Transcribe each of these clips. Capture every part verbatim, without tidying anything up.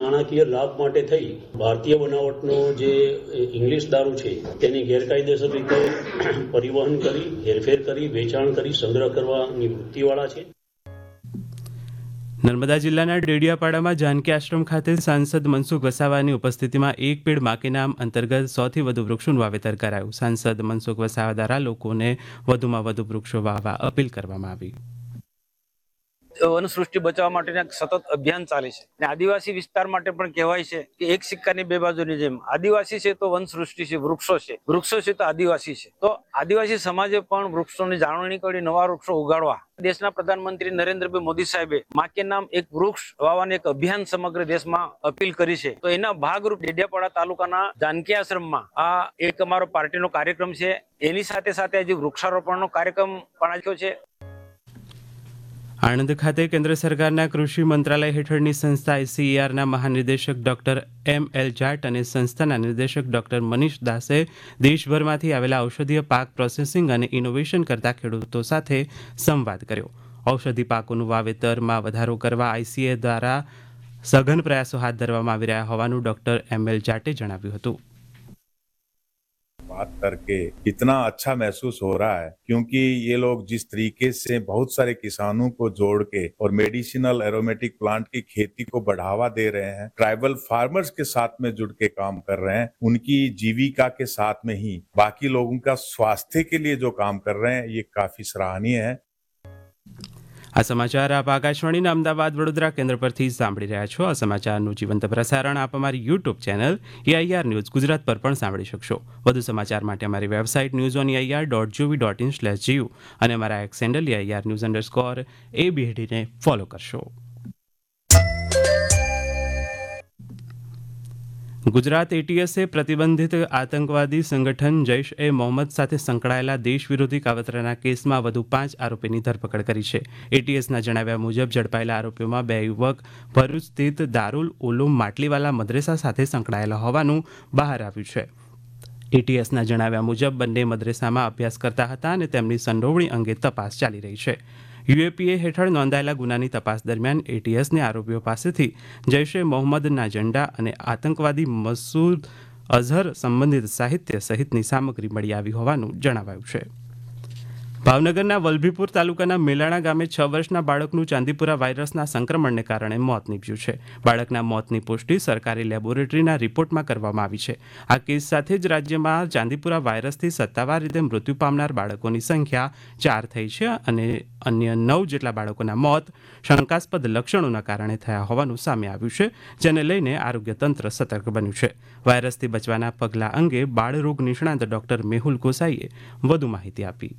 નાણાકીય લાભ માટે થઈ ભારતીય બનાવટનો જે ઇંગ્લિશ દારૂ છે તેની ગેરકાયદેસર રીતે પરિવહન કરી, હેરફેર કરી, વેચાણ કરી, સંગ્રહ કરવાની વૃત્તિવાળા છે. નર્મદા જિલ્લાના ડેડિયાપાડામાં જાનકી આશ્રમ ખાતે સાંસદ મનસુખ વસાવાની ઉપસ્થિતિમાં એક પેડ માં કે નામ અંતર્ગત સૌથી વધુ વૃક્ષોનું વાવેતર કરાયું. સાંસદ મનસુખ વસાવા દ્વારા લોકોને વધુમાં વધુ વૃક્ષો વાવવા અપીલ કરવામાં આવી. વનસૃષ્ટિ બચાવવા માટેના સતત અભિયાન ચાલે છે અને આદિવાસી વિસ્તાર માટે પણ કહેવાય છે કે એક સિક્કાની બે બાજુની જેમ આદિવાસી છે તો વનસૃષ્ટિ છે, વૃક્ષો છે, વૃક્ષો છે તો આદિવાસી છે. તો આદિવાસી સમાજે પણ વૃક્ષોની જાળવણી કરી નવા વૃક્ષો ઉગાડવા દેશના પ્રધાનમંત્રી નરેન્દ્રભાઈ મોદી સાહેબે માં કે નામ એક વૃક્ષ વાવવાનું એક અભિયાન સમગ્ર દેશમાં અપીલ કરી છે. તો એના ભાગરૂપ ડેડિયાપાડા તાલુકાના જાનકી આશ્રમમાં આ એક અમારો પાર્ટીનો કાર્યક્રમ છે. એની સાથે સાથે આજે વૃક્ષારોપણનો કાર્યક્રમ પણ રાખ્યો છે. આણંદ ખાતે કેન્દ્ર સરકારના કૃષિ મંત્રાલય હેઠળની સંસ્થા આઈસીએઆરના મહાનિર્દેશક ડોક્ટર એમ એલ જાટ અને સંસ્થાના નિર્દેશક ડોક્ટર મનીષ દાસે દેશભરમાંથી આવેલા ઔષધીય પાક પ્રોસેસિંગ અને ઇનોવેશન કરતા ખેડૂતો સાથે સંવાદ કર્યો. ઔષધિ પાકોનું વાવેતરમાં વધારો કરવા આઈસીએ દ્વારા સઘન પ્રયાસો હાથ ધરવામાં આવી રહ્યા હોવાનું ડોક્ટર એમ એલ જાટે જણાવ્યું હતું. बात करके इतना अच्छा महसूस हो रहा है क्योंकि ये लोग जिस तरीके से बहुत सारे किसानों को जोड़ के और मेडिसिनल एरोमेटिक प्लांट की खेती को बढ़ावा दे रहे हैं, ट्राइबल फार्मर्स के साथ में जुड़ के काम कर रहे हैं, उनकी जीविका के साथ में ही बाकी लोगों का स्वास्थ्य के लिए जो काम कर रहे हैं ये काफी सराहनीय है. આ સમાચાર આપ આકાશવાણીના અમદાવાદ વડોદરા કેન્દ્ર પરથી સાંભળી રહ્યા છો. આ સમાચારનું જીવંત પ્રસારણ આપ અમારી YouTube channel AIR news Gujarat પર પણ સાંભળી શકશો. વધુ સમાચાર માટે અમારી website news on AIR dot GOV dot in slash GU અને અમારા x handle AIR news underscore એ બીએડીને ફોલો કરશો. ગુજરાત એટીએસે પ્રતિબંધિત આતંકવાદી સંગઠન જૈશ એ મોહમ્મદ સાથે સંકળાયેલા દેશ વિરોધી કાવતરાના કેસમાં વધુ પાંચ આરોપીની ધરપકડ કરી છે. એટીએસના જણાવ્યા મુજબ ઝડપાયેલા આરોપીઓમાં બે યુવક ભરૂચ સ્થિત દારૂલ ઉલૂમ માટલીવાલા મદ્રેસા સાથે સંકળાયેલા હોવાનું બહાર આવ્યું છે. એટીએસના જણાવ્યા મુજબ બંને મદ્રેસામાં અભ્યાસ કરતા હતા અને તેમની સંડોવણી અંગે તપાસ ચાલી રહી છે. યુએપીએ હેઠળ નોંધાયેલા ગુનાની તપાસ દરમિયાન એટીએસને આરોપીઓ પાસેથી જૈશે મોહમ્મદના ઝંડા અને આતંકવાદી મસૂદ અઝહર સંબંધિત સાહિત્ય સહિતની સામગ્રી મળી આવી હોવાનું જણાવાયું છે. ભાવનગરના વલભીપુર તાલુકાના મેલાણા ગામે છ વર્ષના બાળકનું ચાંદીપુરા વાયરસના સંક્રમણને કારણે મોત નીપજ્યું છે. બાળકના મોતની પુષ્ટિ સરકારી લેબોરેટરીના રિપોર્ટમાં કરવામાં આવી છે. આ કેસ સાથે જ રાજ્યમાં ચાંદીપુરા વાયરસથી સત્તાવાર રીતે મૃત્યુ પામનાર બાળકોની સંખ્યા ચાર થઈ છે અને અન્ય નવ જેટલા બાળકોના મોત શંકાસ્પદ લક્ષણોના કારણે થયા હોવાનું સામે આવ્યું છે, જેને લઈને આરોગ્ય તંત્ર સતર્ક બન્યું છે. વાયરસથી બચવાના પગલાં અંગે બાળરોગ નિષ્ણાંત ડોક્ટર મેહુલ ગોસાઈએ વધુ માહિતી આપી.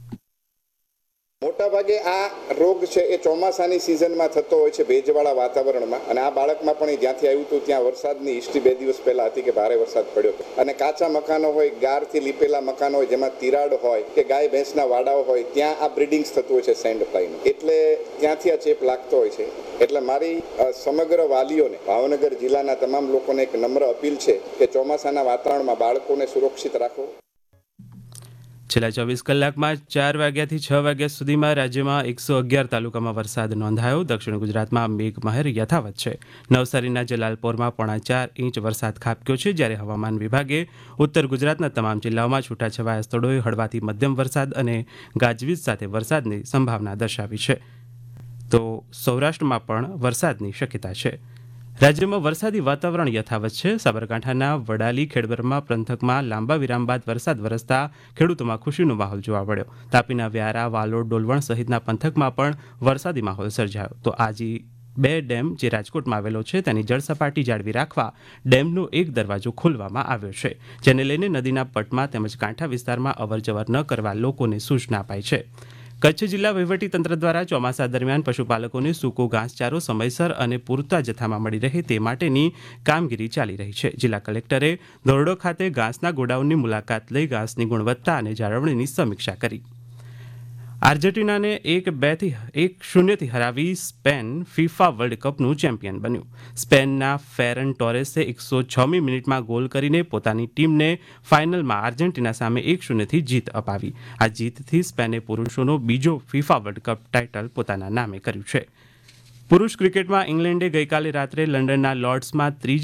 મોટાભાગે આ રોગ છે એ ચોમાસાની સિઝનમાં થતો હોય છે, ભેજવાળા વાતાવરણમાં. અને આ બાળકમાં પણ જ્યાંથી આવ્યું હતું ત્યાં વરસાદની હિસ્ટ્રી બે દિવસ પહેલા હતી કે ભારે વરસાદ પડ્યો હતો. અને કાચા મકાનો હોય, ગારથી લીપેલા મકાનો હોય જેમાં તિરાડ હોય કે ગાય ભેંસના વાડાઓ હોય, ત્યાં આ બ્રીડિંગ્સ થતું હોય છે સેન્ડ ફ્લાયનું, એટલે ત્યાંથી આ ચેપ લાગતો હોય છે. એટલે મારી સમગ્ર વાલીઓને, ભાવનગર જિલ્લાના તમામ લોકોને એક નમ્ર અપીલ છે કે ચોમાસાના વાતાવરણમાં બાળકોને સુરક્ષિત રાખો. છેલ્લા ચોવીસ કલાકમાં ચાર વાગ્યાથી છ વાગ્યા સુધીમાં રાજ્યમાં એકસો અગિયાર તાલુકામાં વરસાદ નોંધાયો. દક્ષિણ ગુજરાતમાં મેઘમહેર યથાવત છે. નવસારીના જલાલપોરમાં પોણા ચાર ઇંચ વરસાદ ખાબક્યો છે, જ્યારે હવામાન વિભાગે ઉત્તર ગુજરાતના તમામ જિલ્લાઓમાં છૂટાછવાયા સ્થળોએ હળવાથી મધ્યમ વરસાદ અને ગાજવીજ સાથે વરસાદની સંભાવના દર્શાવી છે. તો સૌરાષ્ટ્રમાં પણ વરસાદની શક્યતા છે. રાજ્યમાં વરસાદી વાતાવરણ યથાવત છે. સાબરકાંઠાના વડાલી ખેડબ્રહ્મા પંથકમાં લાંબા વિરામ બાદ વરસાદ વરસતા ખેડૂતોમાં ખુશીનો માહોલ જોવા મળ્યો. તાપીના વ્યારા, વાલોડ, ડોલવણ સહિતના પંથકમાં પણ વરસાદી માહોલ સર્જાયો. તો આજે બે ડેમ જે રાજકોટમાં આવેલો છે તેની જળસપાટી જાળવી રાખવા ડેમનો એક દરવાજો ખોલવામાં આવ્યો છે, જેને લઈને નદીના પટમાં તેમજ કાંઠા વિસ્તારમાં અવરજવર ન કરવા લોકોને સૂચના અપાઈ છે. કચ્છ જિલ્લા વહીવટીતંત્ર દ્વારા ચોમાસા દરમિયાન પશુપાલકોને સૂકો ઘાસચારો સમયસર અને પૂરતા જથ્થામાં મળી રહે તે માટેની કામગીરી ચાલી રહી છે. જિલ્લા કલેક્ટરે ધોરડો ખાતે ઘાસના ગોડાઉનની મુલાકાત લઈ ઘાસની ગુણવત્તા અને જાળવણીની સમીક્ષા કરી. આર્જેન્ટિનાને એક બેથી એક શૂન્યથી હરાવી સ્પેન ફિફા વર્લ્ડ કપનું ચેમ્પિયન બન્યું. સ્પેનના ફેરન ટોરેસે એકસો છમી મિનિટમાં ગોલ કરીને પોતાની ટીમને ફાઇનલમાં આર્જેન્ટિના સામે એક શૂન્યથી જીત અપાવી. આ જીતથી સ્પેને પુરુષોનો બીજો ફિફા વર્લ્ડ કપ ટાઇટલ પોતાના નામે કર્યું છે. પુરુષ ક્રિકેટમાં ઇંગ્લેન્ડે ગઈકાલે રાત્રે લંડનના લોર્ડ્સમાં ત્રીજી